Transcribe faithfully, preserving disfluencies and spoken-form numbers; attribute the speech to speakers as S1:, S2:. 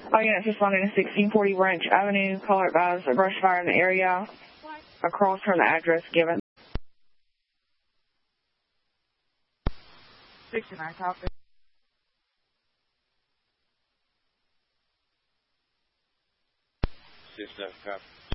S1: Oh, yeah, it's responding to sixteen forty Ranch Avenue. Caller advised a brush fire in the area across from the address given.
S2: sixty-nine, copy.
S3: sixty-nine, copy.